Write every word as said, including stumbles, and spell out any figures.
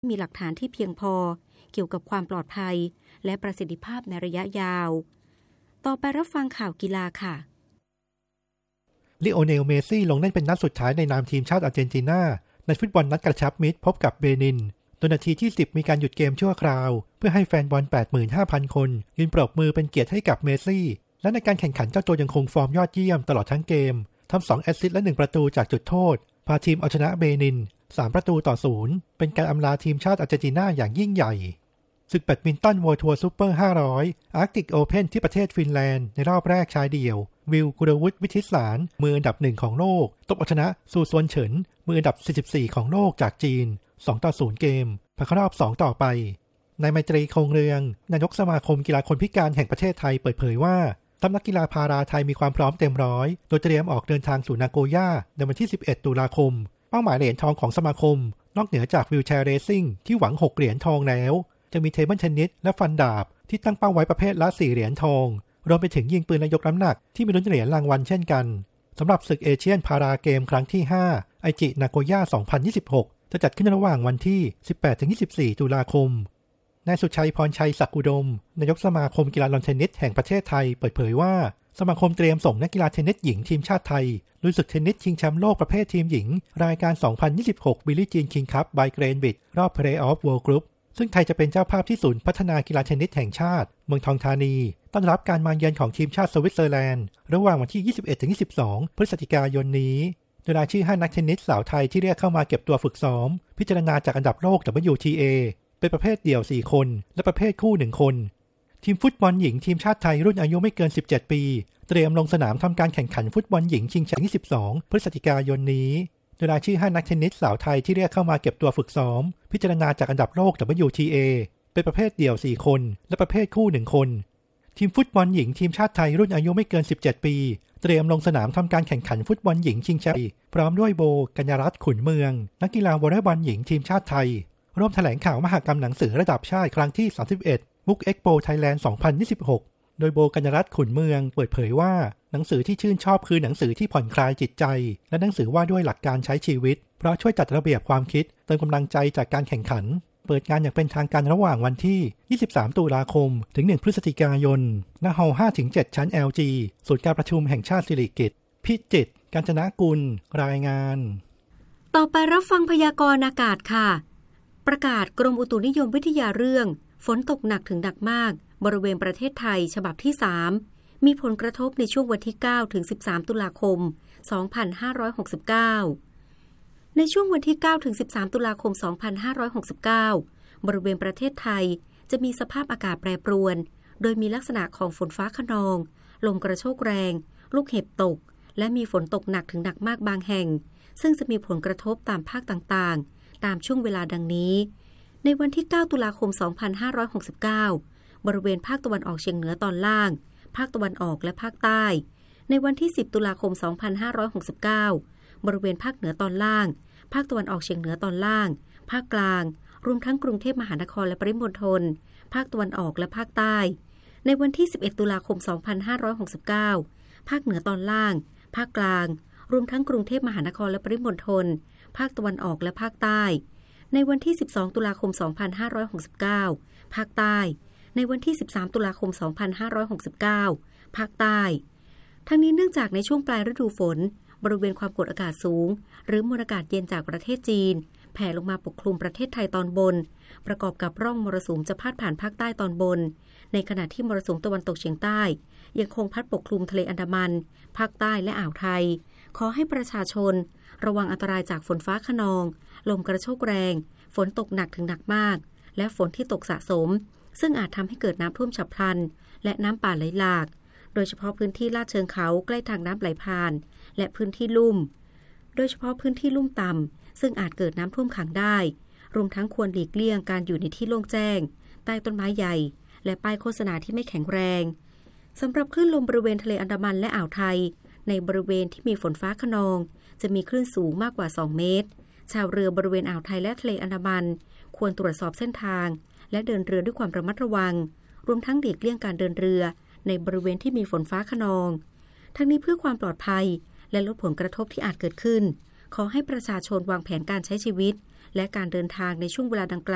มีหลักฐานที่เพียงพอเกี่ยวกับความปลอดภัยและประสิทธิภาพในระยะยาวต่อไปรับฟังข่าวกีฬาค่ะลิโอเนล เมสซี่ลงเล่นเป็นนัดสุดท้ายในนามทีมชาติอาร์เจนตินาในฟุตบอลนัดกระชับมิตรพบกับเบนินโดยนาทีที่สิบมีการหยุดเกมชั่วคราวเพื่อให้แฟนบอล แปดหมื่นห้าพัน คนยืนปรบมือเป็นเกียรติให้กับเมสซี่และในการแข่งขันเจ้าตัวยังคงฟอร์มยอดเยี่ยมตลอดทั้งเกมทำสองแอสซิสต์และหนึ่งประตูจากจุดโทษพาทีมเอาชนะเบนินสามประตูต่อศูนย์เป็นการอำลาทีมชาติอาร์เจนตินาอย่างยิ่งใหญ่ศึกแบดมินตัน World Tour Super ห้าร้อย Arctic Open ที่ประเทศฟินแลนด์ในรอบแรกชายเดี่ยววิล กุลวุฒิ วิทิตสารมืออันดับหนึ่งของโลกตบเอาชนะซูซวนเฉินมืออันดับสี่สิบสี่ของโลกจากจีนสองต่อศูนย์เกมผ่านเข้ารอบสองต่อไปนายไมตรีคงเรืองนายกสมาคมกีฬาคนพิการแห่งประเทศไทยเปิดเผยว่าทัพนักกีฬาพาราไทยมีความพร้อมเต็มร้อยโดยเตรียมออกเดินทางสู่นาโกย่าในวันที่สิบเอ็ดตุลาคมเป้าหมายเหรียญทองของสมาคมนอกเหนือจากวีลแชร์เรซิ่งที่หวังหกเหรียญทองแล้วจะมีเทเบิลเทนนิสและฟันดาบที่ตั้งเป้าไว้ประเภทละสี่เหรียญทองรวมไปถึงยิงปืนและยกน้ำหนักที่มีลุ้นเหรียญรางวัลเช่นกันสำหรับศึกเอเชียนพาราเกมครั้งที่ห้าไอจินาโกย่าสองพันยี่สิบหกจะจัดขึ้นระหว่างวันที่ สิบแปดถึงยี่สิบสี่ ตุลาคมนายสุชัยพรชัยศักดิ์อุดมนายกสมาคมกีฬาลอนเทนนิสแห่งประเทศไทยเปิดเผยว่าสมาคมเตรียมส่งนักกีฬาเทนนิสหญิงทีมชาติไทยลุยศึกเทนนิสชิงแชมป์โลกประเภททีมหญิงรายการ สองพันยี่สิบหก บิลลี่จีนคิงคัพ by Greenwich รอบ Play-off World Group ซึ่งไทยจะเป็นเจ้าภาพที่ศูนย์พัฒนากีฬาเทนนิสแห่งชาติเมืองทองธานีต้อนรับการมาเยือนของทีมชาติสวิตเซอร์แลนด์ระหว่างวันที่ ยี่สิบเอ็ดถึงยี่สิบสอง พฤศจิกายนนี้โดยรายชื่อห้านักเทนนิสสาวไทยที่เรียกเข้ามาเก็บตัวฝึกซ้อมพิจารณาจากอันดับโลก ดับเบิลยู ที เอ เป็นประเภทเดี่ยวสี่คนและประเภทคู่หนึ่งคนทีมฟุตบอลหญิงทีมชาติไทยรุ่นอายุไม่เกินสิบเจ็ดปีเตรียมลงสนามทำการแข่งขันฟุตบอลหญิงชิงแชมป์ยี่สิบสองพฤศจิกายนนี้โดยรายชื่อห้านักเทนนิสสาวไทยที่เรียกเข้ามาเก็บตัวฝึกซ้อมพิจารณาจากอันดับโลก ดับเบิลยู ที เอ เป็นประเภทเดี่ยวสี่คนและประเภทคู่หนึ่งคนทีมฟุตบอลหญิงทีมชาติไทยรุ่นอายุไม่เกินสิบเจ็ดปีเตรียมลงสนามทำการแข่งขันฟุตบอลหญิงชิงแชมป์พร้อมด้วยโบกัญญารัตน์ขุนเมืองนักกีฬาวอลเลย์บอลหญิงทีมชาติไทยร่วมแถลงข่าวมหกรรมหนังสือระดับชาติครั้งที่สามสิบเอ็ด บุ๊ก เอ็กซ์โป ไทยแลนด์ สองพันยี่สิบหกโดยโบกัญญารัตน์ขุนเมืองเปิดเผยว่าหนังสือที่ชื่นชอบคือหนังสือที่ผ่อนคลายจิตใจและหนังสือว่าด้วยหลักการใช้ชีวิตเพราะช่วยจัดระเบียบความคิดเติมกำลังใจจากการแข่งขันเปิดงานอย่างเป็นทางการระหว่างวันที่ยี่สิบสามตุลาคมถึงหนึ่งพฤศจิกายนณฮอลล์ ห้าถึงเจ็ด ชั้น แอล จี ศูนย์การประชุมแห่งชาติสิริกิติ์พิจิตรกาญจนกุลรายงานต่อไปรับฟังพยากรณ์อากาศค่ะประกาศกรมอุตุนิยมวิทยาเรื่องฝนตกหนักถึงหนักมากบริเวณประเทศไทยฉบับที่สามมีผลกระทบในช่วงวันที่เก้าถึงสิบสามตุลาคมสองพันห้าร้อยหกสิบเก้าในช่วงวันที่เก้าถึงสิบสามตุลาคมสองพันห้าร้อยหกสิบเก้าบริเวณประเทศไทยจะมีสภาพอากาศแปรปรวนโดยมีลักษณะของฝนฟ้าคะนองลมกระโชกแรงลูกเห็บตกและมีฝนตกหนักถึงหนักมากบางแห่งซึ่งจะมีผลกระทบตามภาคต่างๆตามช่วงเวลาดังนี้ในวันที่เก้าตุลาคมสองพันห้าร้อยหกสิบเก้าบริเวณภาคตะวันออกเฉียงเหนือตอนล่างภาคตะวันออกและภาคใต้ในวันที่สิบตุลาคมสองพันห้าร้อยหกสิบเก้าบริเวณภาคเหนือตอนล่างภาคตะวันออกเฉียงเหนือตอนล่างภาคกลางรวมทั้งกรุงเทพมหานครและปริมณฑลภาคตะวันออกและภาคใต้ในวันที่สิบเอ็ดตุลาคมสองพันห้าร้อยหกสิบเก้าภาคเหนือตอนล่างภาคกลางรวมทั้งกรุงเทพมหานครและปริมณฑลภาคตะวันออกและภาคใต้ในวันที่สิบสองตุลาคมสองพันห้าร้อยหกสิบเก้าภาคใต้ในวันที่สิบสามตุลาคมสองพันห้าร้อยหกสิบเก้าภาคใต้ทั้งนี้เนื่องจากในช่วงปลายฤดูฝนบริเวณความกดอากาศสูงหรือมวลอากาศเย็นจากประเทศจีนแผ่ลงมาปกคลุมประเทศไทยตอนบนประกอบกับร่องมรสุมจะพาดผ่านภาคใต้ตอนบนในขณะที่มรสุมตะวันตกเฉียงใต้ยังคงพัดปกคลุมทะเลอันดามันภาคใต้และอ่าวไทยขอให้ประชาชนระวังอันตรายจากฝนฟ้าคะนองลมกระโชกแรงฝนตกหนักถึงหนักมากและฝนที่ตกสะสมซึ่งอาจทำให้เกิดน้ำท่วมฉับพลันและน้ำป่าไหลหลากโดยเฉพาะพื้นที่ลาดเชิงเขาใกล้ทางน้ำไหลผ่านและพื้นที่ลุ่มโดยเฉพาะพื้นที่ลุ่มต่ำซึ่งอาจเกิดน้ำท่วมขังได้รวมทั้งควรหลีกเลี่ยงการอยู่ในที่โล่งแจ้งใต้ต้นไม้ใหญ่และป้ายโฆษณาที่ไม่แข็งแรงสำหรับคลื่นลมบริเวณทะเลอันดามันและอ่าวไทยในบริเวณที่มีฝนฟ้าคะนองจะมีคลื่นสูงมากกว่าสองเมตรชาวเรือบริเวณอ่าวไทยและทะเลอันดามันควรตรวจสอบเส้นทางและเดินเรือด้วยความระมัดระวังรวมทั้งหลีกเลี่ยงการเดินเรือในบริเวณที่มีฝนฟ้าคะนองทั้งนี้เพื่อความปลอดภัยและลดผลกระทบที่อาจเกิดขึ้นขอให้ประชาชนวางแผนการใช้ชีวิตและการเดินทางในช่วงเวลาดังกล่าว